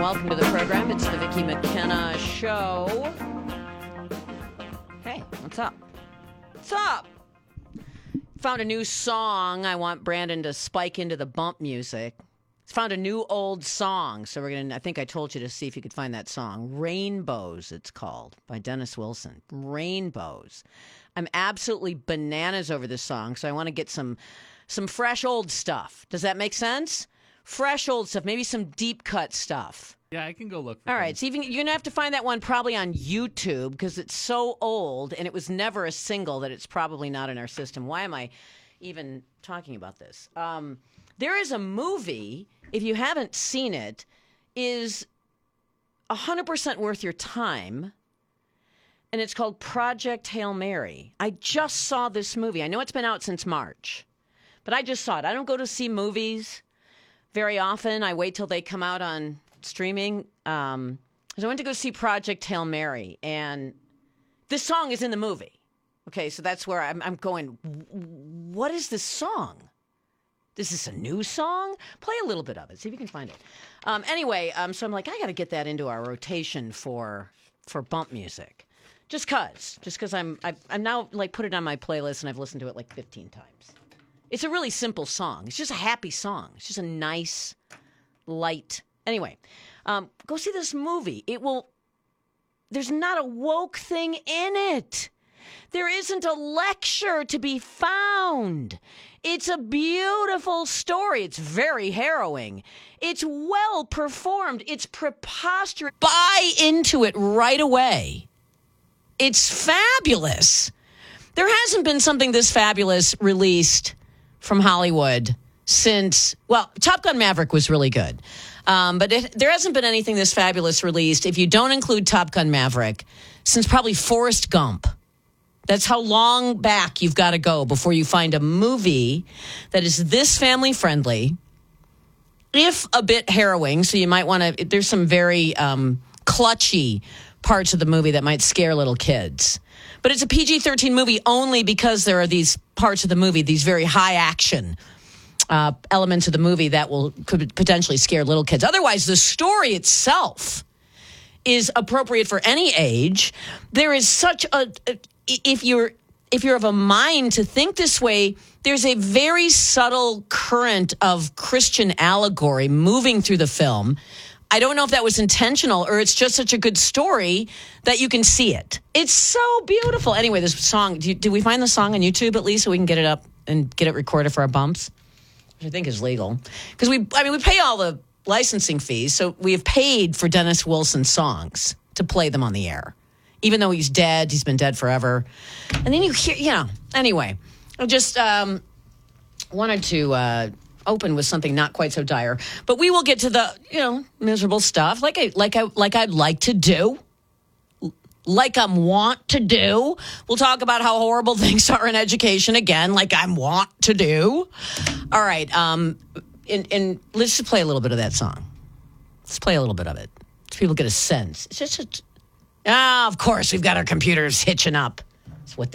welcome to the program. It's the Vicki McKenna Show. Hey, what's up? What's up? Found a new song. I want Brandon to spike into the bump music. Found a new old song. So we're going to, I think I told you to see if you could find that song. Rainbows, it's called, by Dennis Wilson. Rainbows. I'm absolutely bananas over this song, so I want to get some fresh old stuff. Does that make sense? Fresh old stuff, maybe some deep cut stuff. Yeah, I can go look for All things. right, so you're going to have to find that one probably on YouTube because it's so old and it was never a single that it's probably not in our system. Why am I even talking about this? There is a movie, if you haven't seen it, is 100% worth your time, and it's called Project Hail Mary. I just saw this movie. I know it's been out since March, but I just saw it. I don't go to see movies very often. I wait till they come out on streaming. So I went to go see Project Hail Mary, and this song is in the movie. Okay, so that's where I'm going, what is this song? Is this a new song? Play a little bit of it. See if you can find it. Anyway, so I'm like, I got to get that into our rotation for bump music. Just cause I'm now like put it on my playlist and I've listened to it like 15 times. It's a really simple song. It's just a happy song. It's just a nice, light. Anyway, go see this movie. There's not a woke thing in it. There isn't a lecture to be found. It's a beautiful story. It's very harrowing. It's well performed. It's preposterous. Buy into it right away. It's fabulous. There hasn't been something this fabulous released from Hollywood since, well, Top Gun Maverick was really good. But there hasn't been anything this fabulous released, if you don't include Top Gun Maverick, since probably Forrest Gump. That's how long back you've got to go before you find a movie that is this family friendly, if a bit harrowing. So you might want to, there's some very clutchy parts of the movie that might scare little kids. But it's a PG-13 movie only because there are these parts of the movie, these very high action elements of the movie that could potentially scare little kids. Otherwise, the story itself is appropriate for any age. There is such if you're of a mind to think this way, there's a very subtle current of Christian allegory moving through the film. I don't know if that was intentional or it's just such a good story that you can see it. It's so beautiful. Anyway, this song, do we find the song on YouTube at least so we can get it up and get it recorded for our bumps? Which I think is legal. Because we pay all the licensing fees, so we have paid for Dennis Wilson songs to play them on the air. Even though he's dead, he's been dead forever. And then you hear, anyway, I just wanted to open with something not quite so dire. But we will get to the, miserable stuff like I'd like to do. Like I'm want to do. We'll talk about how horrible things are in education again, like I'm want to do. All right. And let's just play a little bit of that song. Let's play a little bit of it so people get a sense. It's just of course, we've got our computers hitching up. It's what they